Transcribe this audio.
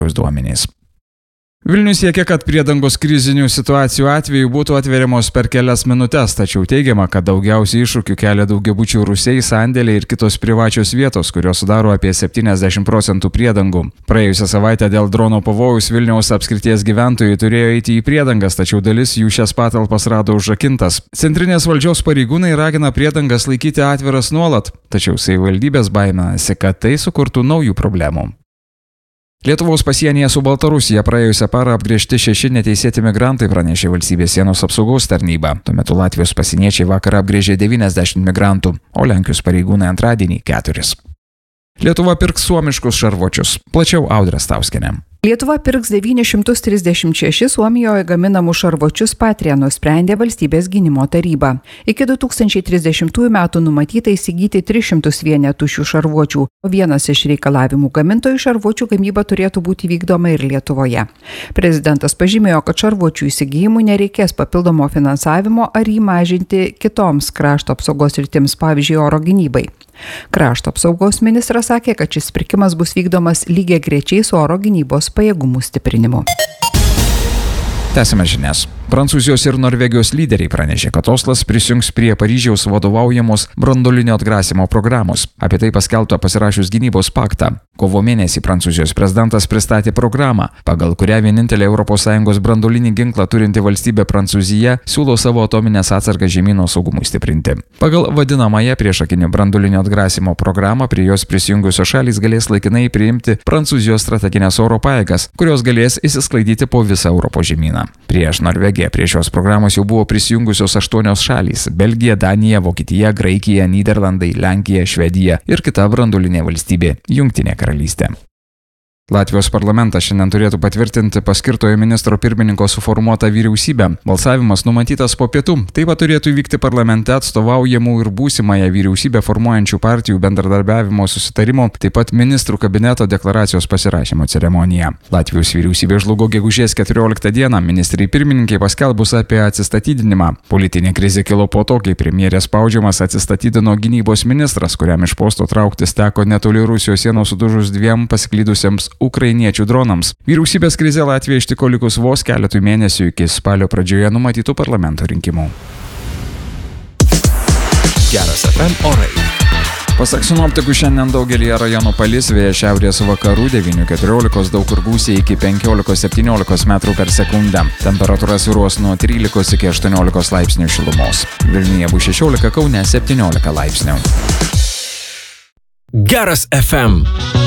duomenys. Vilnius siekia, kad priedangos krizinių situacijų atveju būtų atveriamos per kelias minutes, tačiau teigiama, kad daugiausiai iššūkių kelia daugiabučių rūsiai, sandėliai ir kitos privačios vietos, kurios sudaro apie 70% priedangų. Praėjusią savaitę dėl drono pavojaus Vilniaus apskrities gyventojai turėjo eiti į priedangas, tačiau dalis jų šias patalpas rado užrakintas. Centrinės valdžios pareigūnai ragina priedangas laikyti atviras nuolat, tačiau savivaldybės baiminasi, kad tai sukurtų naujų problemų. Lietuvos pasienyje su Baltarusija praėjusią parą apgręžti 6 neteisėti migrantai, pranešė valstybės sienos apsaugos tarnyba. Tuo metu Latvijos pasieniečiai vakar apgręžė 90 migrantų, o Lenkijos pareigūnai antradienį 4. Lietuva pirks suomiškus šarvuočius. Plačiau Audra Stauskienė. Lietuva pirks 936 Suomijoje gaminamų šarvuočius Patria, nusprendė valstybės gynimo taryba. Iki 2030 metų numatyta įsigyti 300 vienetų šių šarvuočių, o vienas iš reikalavimų gamintojų šarvuočių gamyba turėtų būti vykdoma ir Lietuvoje. Prezidentas pažymėjo, kad šarvuočių įsigijimui nereikės papildomo finansavimo ar jį mažinti kitoms krašto apsaugos sritims, pavyzdžiui, oro gynybai. Krašto apsaugos ministras sakė, kad šis pirkimas bus vykdomas lygiagrečiai su oro gynybos pajėgumų stiprinimu. Tęsime žinias. Prancūzijos ir Norvegijos lyderiai pranešė, kad Oslas prisijungs prie Paryžiaus vadovaujamos branduolinio atgrasimo programos. Apie tai paskelbta pasirašius gynybos paktą. Kovo mėnesį Prancūzijos prezidentas pristatė programą, pagal kurią vienintelė ES branduolinį ginklą turinti valstybė Prancūzija siūlo savo atominės atsargas žemyno saugumui stiprinti. Pagal vadinamąją priešakinio branduolinio atgrasimo programą prie jos prisijungusios šalys galės laikinai priimti Prancūzijos strateginės oro pajėgas, kurios galės įsisklaidyti po visą Europos žemyną. Prieš Norvegiją prie šios programos jau buvo prisijungusios 8 šalys – Belgija, Danija, Vokietija, Graikija, Nyderlandai, Lenkija, Švedija ir kita branduolinė valstybė – Jungtinė karalystė. Latvijos parlamentas šiandien turėtų patvirtinti paskirtojo ministro pirmininko suformuotą vyriausybę. Balsavimas numatytas po pietų. Taip pat turėtų įvykti parlamente atstovaujamų ir būsimąją vyriausybę formuojančių partijų bendradarbiavimo susitarimo, taip pat ministrų kabineto deklaracijos pasirašymo ceremonija. Latvijos vyriausybė žlugo gegužės 14 dieną, ministrai pirmininkai paskelbus apie atsistatydinimą. Politinė krizė kilo po to, kai premjerės spaudžiamas atsistatydino gynybos ministras, kuriam iš posto trauktis teko netoli Rusijos sienos sudužus 2 pasiklydusiems ukrainiečių dronams. Vyriausybės krizė Latvija ištiko likus vos keletui mėnesių iki spalio pradžioje numatytų parlamento rinkimų. Geras FM orai. Pasak sinoptikų, šiandien daugelyje rajonų palis, vėjas šiaurės vakarų 9–14, daug kur gūsiai iki 15–17 metrų per sekundę. Temperatūra svyruos nuo 13 iki 18 laipsnių šilumos. Vilniuje bus 16, Kaune 17 laipsnių. Geras FM.